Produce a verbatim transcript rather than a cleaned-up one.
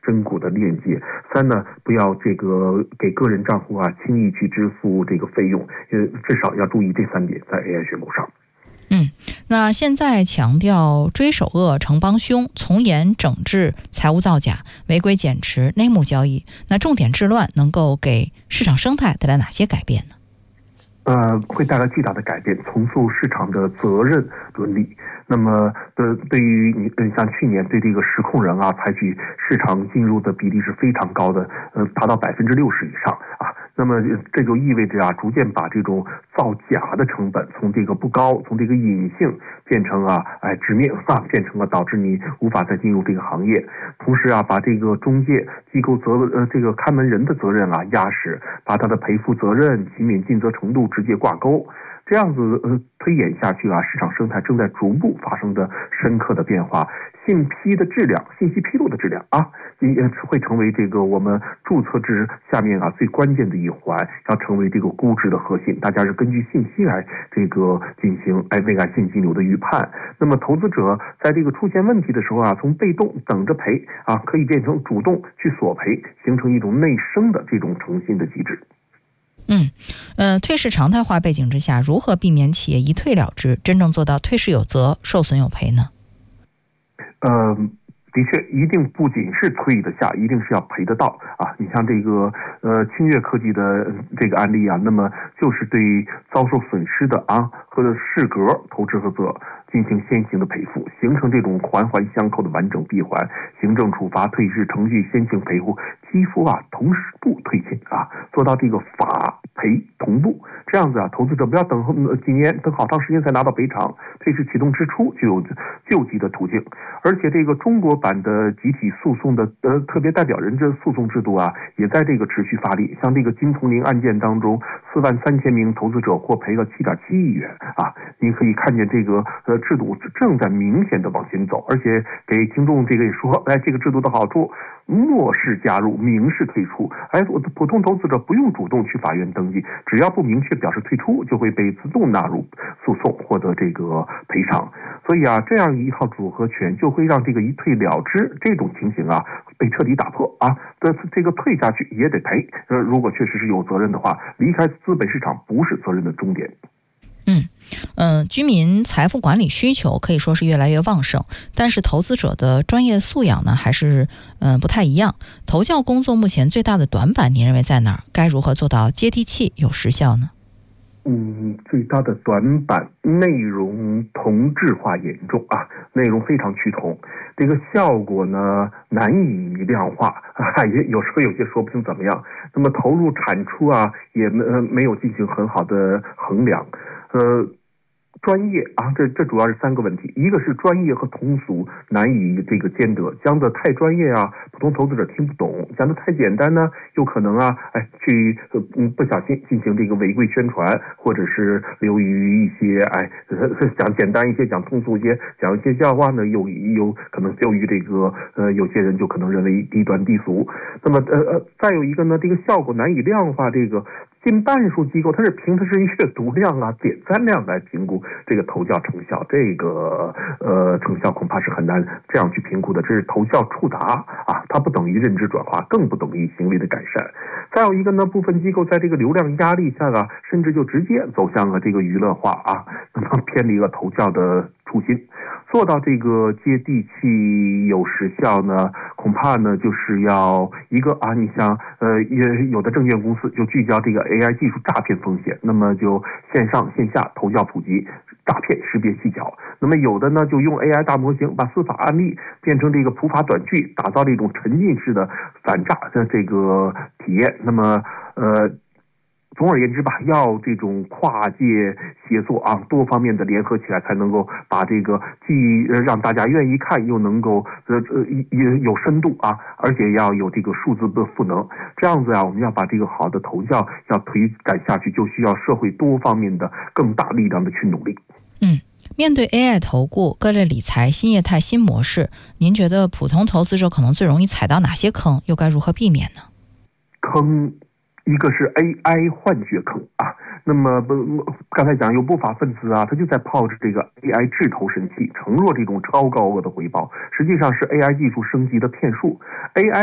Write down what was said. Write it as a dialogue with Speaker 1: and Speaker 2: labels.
Speaker 1: 深股的链接。三呢，不要这个给个人账户啊轻易去支付这个费用，呃，至少要注意这三点在 A I 选股上。
Speaker 2: 嗯，那现在强调追首恶、惩帮凶，从严整治财务造假、违规减持、内幕交易，那重点治乱能够给市场生态带来哪些改变呢？
Speaker 1: 呃，会带来巨大的改变，重塑市场的责任伦理。那么，呃，对于你，嗯，像去年对这个实控人啊，采取市场进入的比例是非常高的，呃，达到百分之六十以上啊。那么这就意味着啊，逐渐把这种造假的成本从这个不高，从这个隐性变成啊，哎，致命啊，变成了导致你无法再进入这个行业。同时啊，把这个中介机构责呃这个看门人的责任啊压实，把他的赔付责任、勤勉尽责程度直接挂钩。这样子呃推演下去啊，市场生态正在逐步发生着深刻的变化。信批的质量、信息披露的质量啊，也会成为这个我们注册制下面啊最关键的一环，要成为这个估值的核心。大家是根据信息来这个进行哎未来现金流的预判。那么投资者在这个出现问题的时候啊，从被动等着赔啊，可以变成主动去索赔，形成一种内生的这种诚信的机制。
Speaker 2: 嗯，呃，退市常态化背景之下，如何避免企业一退了之，真正做到退市有责、受损有赔呢？
Speaker 1: 呃，的确，一定不仅是退得下，一定是要赔得到啊！你像这个呃清越科技的这个案例啊，那么就是对于遭受损失的啊和适格投资者进行先行的赔付，形成这种环环相扣的完整闭环。行政处罚、退市程序、先行赔付，几乎啊同时步推进啊，做到这个法赔同步。这样子啊，投资者不要等几年，等好长时间才拿到赔偿，退市启动之初就有救济的途径。而且这个中国版的集体诉讼的呃特别代表人这诉讼制度啊，也在这个持续发力。像这个金铜陵案件当中，四万三千名投资者获赔了七点七亿元啊！你可以看见这个呃制度正在明显的往前走，而且给听众这个也说，哎，这个制度的好处，默示加入，明示退出。哎，普通投资者不用主动去法院登记，只要不明确表示退出，就会被自动纳入诉讼，获得这个赔偿。所以啊，这样一套组合拳就会让这个一退了之这种情形啊被彻底打破啊。这这个退下去也得赔。呃，如果确实是有责任的话，离开资本市场不是责任的终点。
Speaker 2: 嗯嗯、呃，居民财富管理需求可以说是越来越旺盛，但是投资者的专业素养呢，还是嗯、呃、不太一样。投教工作目前最大的短板，您认为在哪儿？该如何做到接地气、有实效呢？
Speaker 1: 嗯，最大的短板，内容同质化严重啊，内容非常趋同，这个效果呢难以量化啊，也有时候有些说不清怎么样。那么投入产出啊，也没没有进行很好的衡量，呃。专业啊，这这主要是三个问题，一个是专业和通俗难以这个兼得，讲的太专业啊，普通投资者听不懂；讲的太简单呢，有可能啊，哎，去嗯不小心进行这个违规宣传，或者是流于一些哎讲简单一些，讲通俗一些，讲一些笑话呢，有有可能流于这个呃有些人就可能认为低端低俗。那么呃呃再有一个呢，这个效果难以量化，这个近半数机构它是凭的是阅读量啊、点赞量来评估这个投教成效，这个呃成效恐怕是很难这样去评估的。这是投教触达啊，它不等于认知转化，更不等于行为的改善。再有一个呢，部分机构在这个流量压力下啊，甚至就直接走向了这个娱乐化啊，那么偏离了投教的初心。做到这个接地气有实效呢，恐怕呢就是要一个啊，你像呃也有的证券公司就聚焦这个 A I 技术诈骗风险，那么就线上线下投教普及，诈骗识别细脚。那么有的呢就用 A I 大模型把司法案例变成这个普法短句，打造这种沉浸式的反诈的这个体验。那么呃。总而言之吧，要这种跨界协作啊，多方面的联合起来，才能够把这个既让大家愿意看，又能够呃呃也有深度啊，而且要有这个数字的赋能。这样子啊，我们要把这个好的投教要推展下去，就需要社会多方面的更大力量的去努力。
Speaker 2: 嗯。面对 A I 投顾、各类理财新业态新模式，您觉得普通投资者可能最容易踩到哪些坑，又该如何避免呢？
Speaker 1: 坑。一个是 A I 幻觉坑啊，那么不刚才讲有不法分子啊，他就在泡着这个 A I 智投神器，承诺这种超高额的回报，实际上是 A I 技术升级的骗术。A I